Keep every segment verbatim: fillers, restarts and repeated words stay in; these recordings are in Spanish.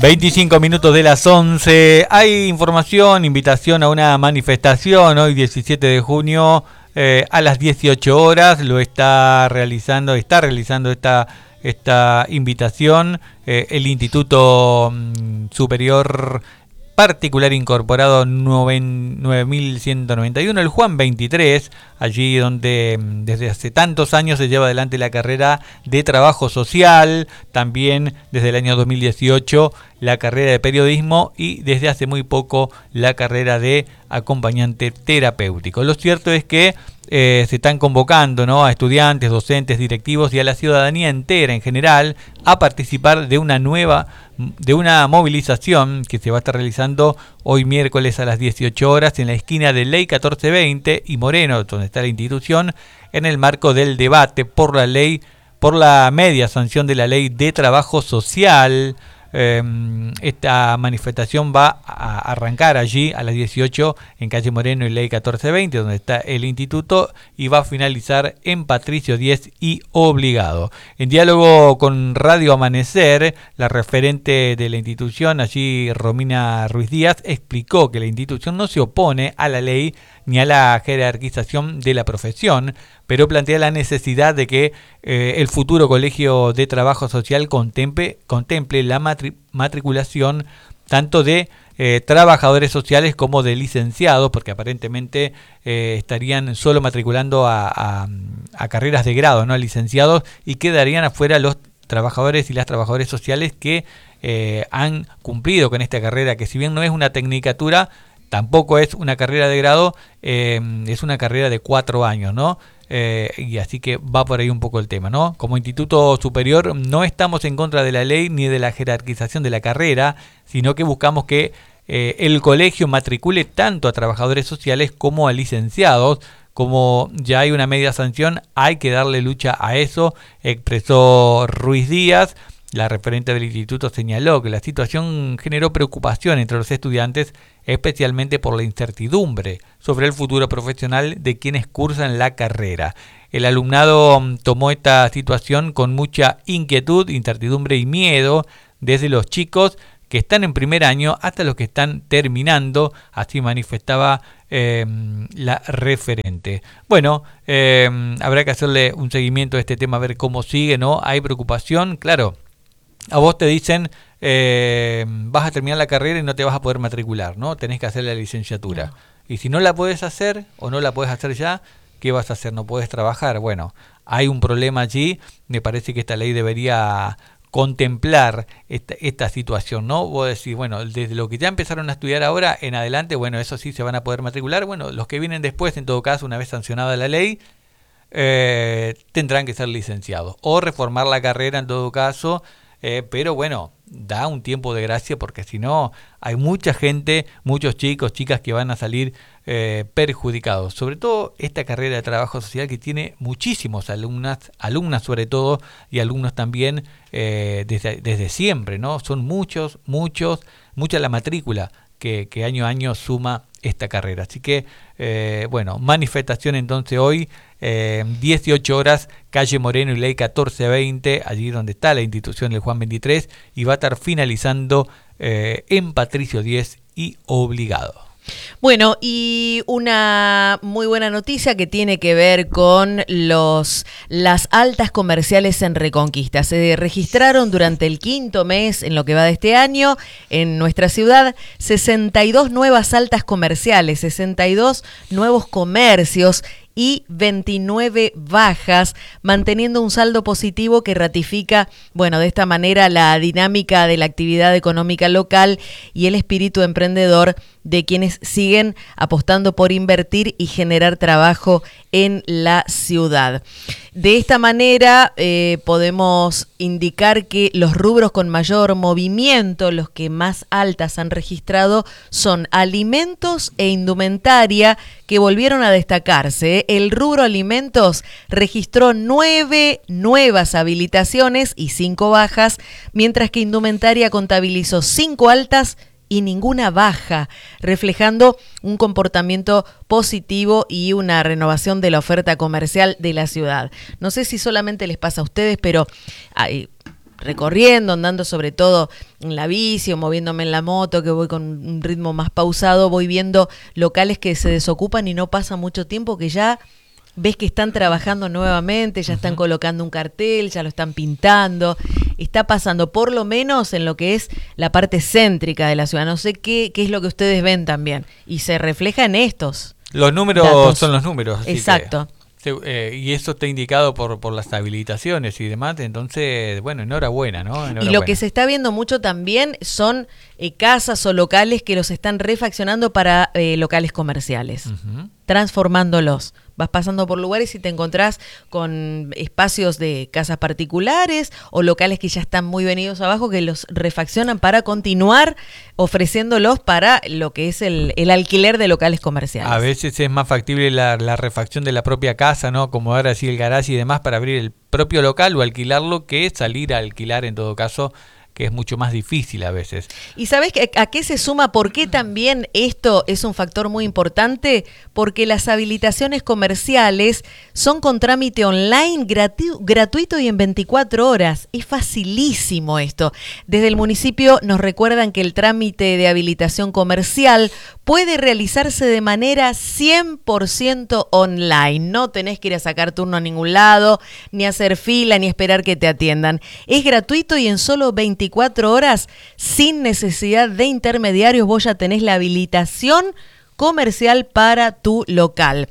veinticinco minutos de las once. Hay información, invitación a una manifestación hoy diecisiete de junio eh, a las dieciocho horas. Lo está realizando, está realizando esta, esta invitación eh, el Instituto mm, Superior Particular Incorporado nueve mil ciento noventa y uno, el Juan veintitrés, allí donde desde hace tantos años se lleva adelante la carrera de trabajo social, también desde el año dos mil dieciocho la carrera de periodismo y desde hace muy poco la carrera de acompañante terapéutico. Lo cierto es que eh, se están convocando, ¿no?, a estudiantes, docentes, directivos y a la ciudadanía entera en general a participar de una nueva de una movilización que se va a estar realizando hoy miércoles a las dieciocho horas en la esquina de Ley catorce veinte y Moreno, donde está la institución, en el marco del debate por la ley, por la media sanción de la ley de trabajo social. Eh, esta manifestación va a arrancar allí a las dieciocho en calle Moreno y Ley catorce veinte, donde está el instituto, y va a finalizar en Patricio diez y Obligado. En diálogo con Radio Amanecer, la referente de la institución, allí Romina Ruiz Díaz, explicó que la institución no se opone a la ley ni a la jerarquización de la profesión, pero plantea la necesidad de que eh, el futuro Colegio de Trabajo Social contemple, contemple la matri- matriculación tanto de eh, trabajadores sociales como de licenciados, porque aparentemente eh, estarían solo matriculando a, a, a carreras de grado, no a licenciados, y quedarían afuera los trabajadores y las trabajadoras sociales que eh, han cumplido con esta carrera, que si bien no es una tecnicatura, tampoco es una carrera de grado, eh, es una carrera de cuatro años, ¿no? Eh, y así que va por ahí un poco el tema, ¿no? Como Instituto Superior no estamos en contra de la ley ni de la jerarquización de la carrera, sino que buscamos que eh, el colegio matricule tanto a trabajadores sociales como a licenciados. Como ya hay una media sanción, hay que darle lucha a eso, expresó Ruiz Díaz. La referente del instituto señaló que la situación generó preocupación entre los estudiantes, especialmente por la incertidumbre sobre el futuro profesional de quienes cursan la carrera. El alumnado tomó esta situación con mucha inquietud, incertidumbre y miedo, desde los chicos que están en primer año hasta los que están terminando, así manifestaba eh, la referente. Bueno, eh, habrá que hacerle un seguimiento a este tema, a ver cómo sigue, ¿no? Hay preocupación, claro. A vos te dicen, eh, vas a terminar la carrera y no te vas a poder matricular, ¿no? Tenés que hacer la licenciatura. No. Y si no la podés hacer o no la podés hacer ya, ¿qué vas a hacer? No podés trabajar. Bueno, hay un problema allí. Me parece que esta ley debería contemplar esta, esta situación, ¿no? Vos decís, bueno, desde lo que ya empezaron a estudiar ahora en adelante, bueno, eso sí se van a poder matricular. Bueno, los que vienen después, en todo caso, una vez sancionada la ley, eh, tendrán que ser licenciados. O reformar la carrera, en todo caso. Eh, pero bueno, da un tiempo de gracia, porque si no hay mucha gente, muchos chicos, chicas que van a salir eh, perjudicados. Sobre todo esta carrera de trabajo social que tiene muchísimos alumnas, alumnas sobre todo, y alumnos también eh, desde, desde siempre, ¿no? Son muchos, muchos, mucha la matrícula que, que año a año suma esta carrera. Así que, eh, bueno, manifestación entonces hoy, eh, dieciocho horas, calle Moreno y Ley catorce veinte, allí donde está la institución del Juan veintitrés, y va a estar finalizando eh, en Patricio diez y Obligado. Bueno, y una muy buena noticia que tiene que ver con los las altas comerciales en Reconquista. Se registraron durante el quinto mes, en lo que va de este año, en nuestra ciudad, sesenta y dos nuevas altas comerciales, sesenta y dos nuevos comercios y veintinueve bajas, manteniendo un saldo positivo que ratifica, bueno, de esta manera la dinámica de la actividad económica local y el espíritu emprendedor de quienes siguen apostando por invertir y generar trabajo en la ciudad. De esta manera eh, podemos indicar que los rubros con mayor movimiento, los que más altas han registrado, son alimentos e indumentaria, que volvieron a destacarse. El rubro alimentos registró nueve nuevas habilitaciones y cinco bajas, mientras que indumentaria contabilizó cinco altas y ninguna baja, reflejando un comportamiento positivo y una renovación de la oferta comercial de la ciudad. No sé si solamente les pasa a ustedes, pero hay, recorriendo, andando sobre todo en la bici o moviéndome en la moto, que voy con un ritmo más pausado, voy viendo locales que se desocupan y no pasa mucho tiempo que ya ves que están trabajando nuevamente, ya están colocando un cartel, ya lo están pintando, está pasando por lo menos en lo que es la parte céntrica de la ciudad. No sé qué, qué es lo que ustedes ven también y se refleja en estos. Los números datos. Son los números. Así Exacto. Que, eh, y eso está indicado por, por las habilitaciones y demás, entonces, bueno, enhorabuena, ¿no? Enhorabuena. Y lo que se está viendo mucho también son eh, casas o locales que los están refaccionando para eh, locales comerciales, uh-huh. transformándolos. Vas pasando por lugares y te encontrás con espacios de casas particulares o locales que ya están muy venidos abajo que los refaccionan para continuar ofreciéndolos para lo que es el, el alquiler de locales comerciales. A veces es más factible la, la refacción de la propia casa, ¿no? Como ahora sí el garage y demás para abrir el propio local o alquilarlo que salir a alquilar en todo caso, que es mucho más difícil a veces. ¿Y sabés a qué se suma? ¿Por qué también esto es un factor muy importante? Porque las habilitaciones comerciales son con trámite online gratu- gratuito y en veinticuatro horas. Es facilísimo esto. Desde el municipio nos recuerdan que el trámite de habilitación comercial puede realizarse de manera cien por ciento online. No tenés que ir a sacar turno a ningún lado, ni hacer fila, ni esperar que te atiendan. Es gratuito y en solo veinticuatro horas, sin necesidad de intermediarios, vos ya tenés la habilitación comercial para tu local.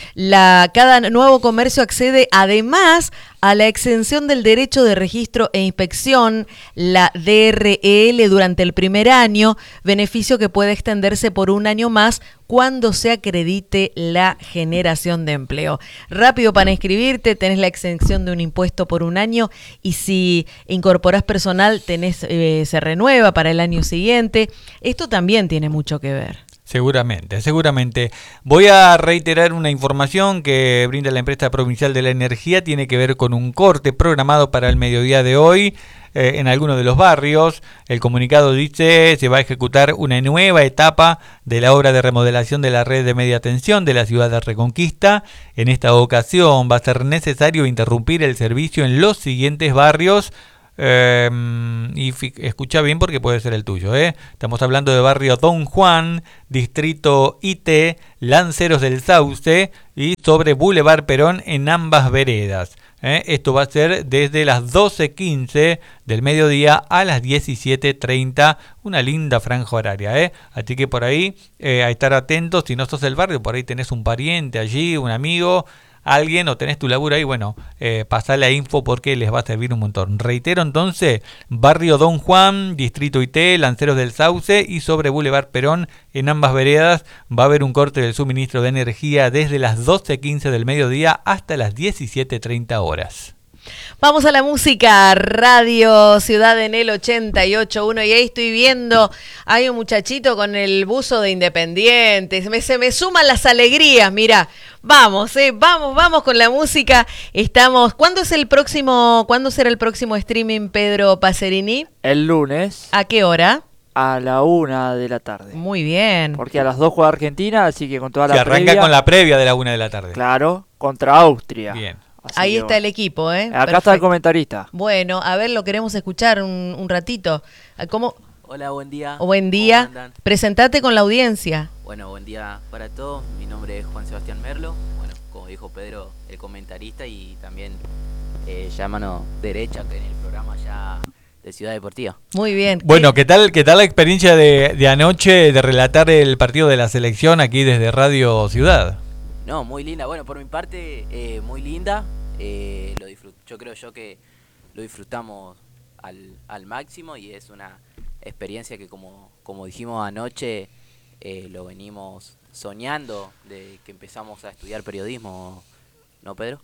La, cada nuevo comercio accede además a la exención del derecho de registro e inspección, la D R E L, durante el primer año, beneficio que puede extenderse por un año más cuando se acredite la generación de empleo. Rápido para inscribirte, tenés la exención de un impuesto por un año y si incorporás personal tenés, eh, se renueva para el año siguiente. Esto también tiene mucho que ver. Seguramente, seguramente. Voy a reiterar una información que brinda la empresa provincial de la energía, tiene que ver con un corte programado para el mediodía de hoy eh, en algunos de los barrios. El comunicado dice se va a ejecutar una nueva etapa de la obra de remodelación de la red de media tensión de la ciudad de Reconquista. En esta ocasión va a ser necesario interrumpir el servicio en los siguientes barrios. Eh, y fi- escucha bien porque puede ser el tuyo, ¿eh? Estamos hablando de barrio Don Juan, distrito I T, Lanceros del Sauce y sobre Boulevard Perón en ambas veredas. ¿eh? Esto va a ser desde las doce quince del mediodía a las diecisiete treinta, una linda franja horaria, ¿eh? Así que por ahí eh, a estar atentos, si no sos del barrio, por ahí tenés un pariente allí, un amigo, alguien o tenés tu laburo ahí, bueno, eh, pasá la info porque les va a servir un montón. Reitero entonces, barrio Don Juan, distrito I T, Lanceros del Sauce y sobre Boulevard Perón, en ambas veredas va a haber un corte del suministro de energía desde las doce quince del mediodía hasta las diecisiete treinta horas. Vamos a la música, Radio Ciudad en el ochenta y ocho punto uno y ahí estoy viendo, hay un muchachito con el buzo de Independiente, se me, se me suman las alegrías, mira, vamos, eh, vamos, vamos con la música, estamos, ¿cuándo es el próximo, cuándo será el próximo streaming, Pedro Pacerini? El lunes. ¿A qué hora? A la una de la tarde. Muy bien. Porque a las dos juega Argentina, así que con toda la Se arranca previa, con la previa de la una de la tarde. Claro, contra Austria. Bien. Así Ahí que está bueno. el equipo, ¿eh? Acá Perfecto. está el comentarista. Bueno, a ver, lo queremos escuchar un, un ratito. ¿Cómo? Hola, buen día. O buen ¿Cómo día. andan? Presentate con la audiencia. Bueno, buen día para todos. Mi nombre es Juan Sebastián Merlo. Bueno, como dijo Pedro, el comentarista y también eh, ya mano derecha en el programa ya de Ciudad Deportiva. Muy bien. Bueno, ¿qué tal, qué tal la experiencia de, de anoche de relatar el partido de la selección aquí desde Radio Ciudad? No, muy linda. Bueno, por mi parte, eh, muy linda. Eh, lo disfrut- yo creo yo que lo disfrutamos al, al máximo y es una experiencia que como, como dijimos anoche, eh, lo venimos soñando de que empezamos a estudiar periodismo, ¿no, Pedro?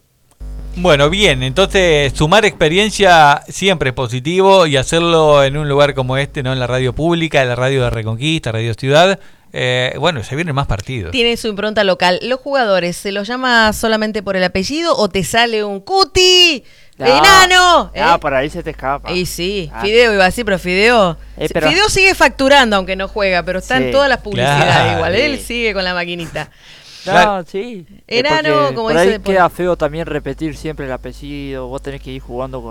Bueno, bien, entonces sumar experiencia siempre es positivo y hacerlo en un lugar como este, ¿no? En la radio pública, en la radio de Reconquista, Radio Ciudad. Eh, bueno, se vienen más partidos. Tiene su impronta local. ¿Los jugadores se los llama solamente por el apellido o te sale un cuti? No, ¡Enano! ¿Eh? Ah, por ahí se te escapa. Y sí, Ah. Fideo iba así, pero Fideo... Eh, pero- Fideo sigue facturando aunque no juega, pero está Sí. en todas las publicidades Claro. igual. Él Sí. sigue con la maquinita. No, Claro. sí. Enano, Eh, porque como por dice ahí después. queda feo también repetir siempre el apellido. Vos tenés que ir jugando con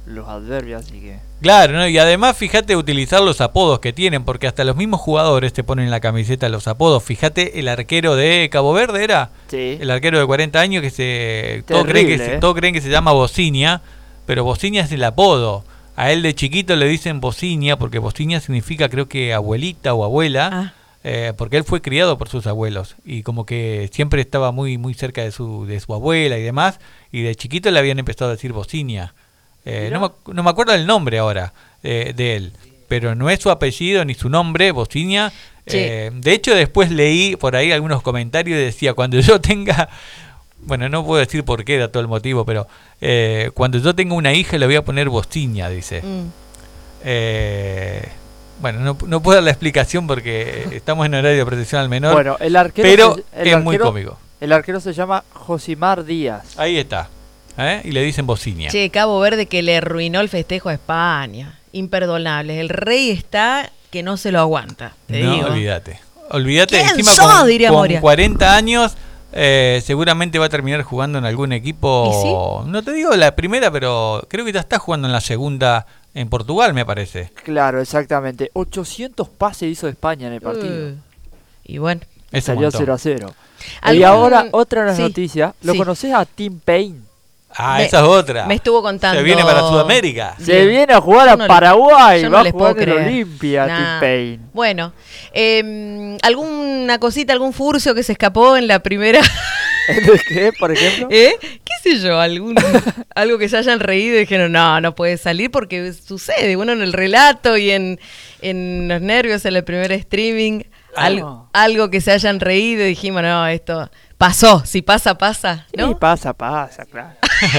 los adverbios, así que... Claro, ¿no? Y además fíjate utilizar los apodos que tienen, porque hasta los mismos jugadores te ponen en la camiseta los apodos. Fíjate, el arquero de Cabo Verde era, Sí. el arquero de cuarenta años que se... Todos Terrible, creen que, se, eh. todos creen que se llama Bocinia, pero Bocinia es el apodo. A él de chiquito le dicen Bocinia, porque Bocinia significa creo que abuelita o abuela. Ah. Eh, porque él fue criado por sus abuelos y como que siempre estaba muy muy cerca de su de su abuela y demás, y de chiquito le habían empezado a decir Bocinia. Eh, no, me, no me acuerdo el nombre ahora eh, de él, pero no es su apellido ni su nombre, Bocinia. Sí. Eh, de hecho, después leí por ahí algunos comentarios y decía, cuando yo tenga, bueno, no puedo decir por qué era todo el motivo, pero eh, cuando yo tenga una hija le voy a poner Bocinia, dice. Mm. Eh, bueno, no, no puedo dar la explicación porque estamos en horario de protección al menor, Bueno, el arquero... pero se- el es muy arquero- cómico. El arquero se llama Josimar Díaz. Ahí está. ¿Eh? Y le dicen Bocinia. Che, Cabo Verde que le arruinó el festejo a España. Imperdonable. El rey está que no se lo aguanta. Te No, digo. olvídate. Olvídate, ¿Quién encima sos? con, Diría con Moria. cuarenta años eh, seguramente va a terminar jugando en algún equipo. No te digo la primera, pero creo que ya está jugando en la segunda en Portugal, me parece. Claro, exactamente. ochocientos pases hizo España en el partido. Uh, y bueno. Es un Salió montón. cero a cero. Y ¿Algún- ahora, otra de las Sí, noticias. ¿Lo sí. conoces a Tim Payne? Ah, Me- esa es otra. Me estuvo contando. Se viene para Sudamérica. Se Bien. viene a jugar Yo a no le- Paraguay. yo no va a les jugar puedo en creer. Olimpia, Nah. Tim Payne. Bueno, eh, ¿alguna cosita, algún furcio que se escapó en la primera? ¿De qué, por ejemplo? ¿Eh? ¿Qué sé yo? ¿Algún, algo que se hayan reído y dijeron, no, no puede salir porque sucede. Bueno, en el relato y en, en los nervios, en el primer streaming, Ah. algo, algo que se hayan reído y dijimos, no, esto pasó. Si pasa, pasa. Sí, ¿No? pasa, pasa, claro.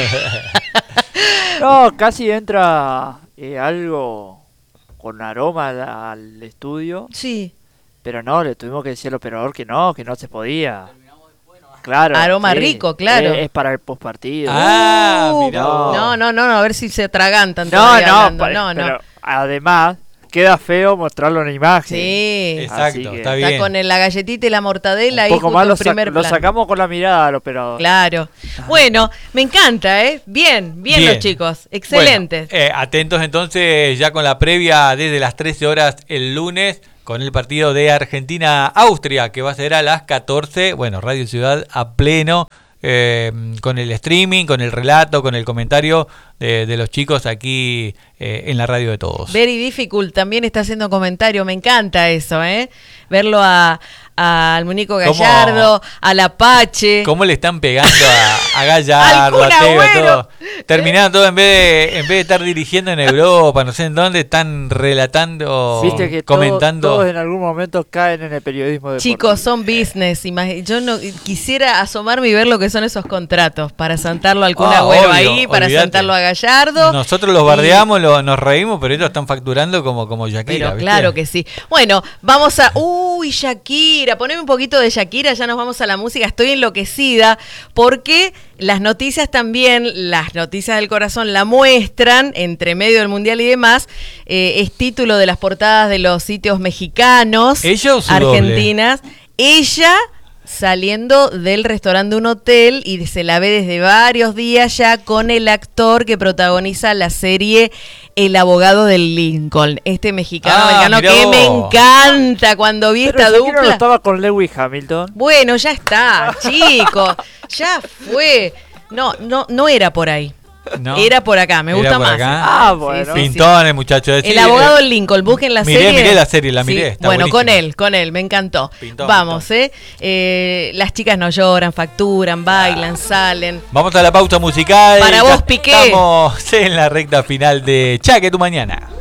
No, casi entra eh, algo con aroma al, al estudio, Sí. pero no, le tuvimos que decir al operador que no, que no se podía. Claro. Aroma rico, claro. Es, es para el postpartido. Ah, Uh, mirá vos. No, no, no, no, a ver si se atragantan. no, todavía no, hablando. pa- no, no. pero además queda feo mostrarlo en imagen. Sí. Exacto, Así que- está Está bien. con el- la galletita y la mortadela ahí Un poco justo más en lo, sa- primer lo plano. sacamos con la mirada al operador. Claro. Bueno, me encanta, ¿eh? Bien, bien, Bien. los chicos. Excelente. Bueno, eh, atentos entonces ya con la previa desde las trece horas el lunes con el partido de Argentina-Austria que va a ser a las catorce. Bueno, Radio Ciudad a pleno. Eh, con el streaming, con el relato, con el comentario de, de los chicos aquí eh, en la radio de todos. Very Difficult también está haciendo comentario. Me encanta eso, ¿eh? Verlo a al muñeco ¿Cómo? Gallardo, al Apache. ¿Cómo le están pegando a, a Gallardo, Al a Kun Tevez, Agüero. todo? Terminaron todo en vez de en vez de estar dirigiendo en Europa, no sé en dónde, están relatando, Viste que todo- comentando. todos en algún momento caen en el periodismo deportivo. Chicos, son business. imag- Yo no quisiera asomarme y ver lo que son esos contratos para sentarlo al Kun Ah, Agüero obvio, ahí, para olvídate. sentarlo a Gallardo. Nosotros los Y- bardeamos, lo- nos reímos, pero ellos están facturando como, como Shakira. Pero ¿viste? claro que sí. Bueno, vamos a... Uy, Shakira, poneme un poquito de Shakira, ya nos vamos a la música. Estoy enloquecida porque las noticias también, las noticias del corazón la muestran, entre medio del Mundial y demás. Eh, es título de las portadas de los sitios mexicanos, ¿Ella o su argentinas. Ella saliendo del restaurante de un hotel y se la ve desde varios días ya con el actor que protagoniza la serie El abogado del Lincoln, este mexicano Ah, americano mirá que vos. me encanta cuando vi Pero esta Shakira no dupla. estaba con Lewis Hamilton. Bueno, ya está, chicos, ya fue. No, no, no era por ahí. ¿No? Era por acá, me Era gusta por más. acá. Ah, Sí, bueno. sí, sí. Pintón el muchacho. El sí, abogado eh, del Lincoln, busquen la miré, serie. miré la serie, la miré, Sí, está bueno, con buenísima. él, con él, me encantó. Pintón, Vamos, pintón. ¿eh? Eh, Las chicas no lloran, facturan, bailan, salen. Vamos a la pausa musical. Para Ya vos, Piqué. Estamos en la recta final de Chaque tu mañana.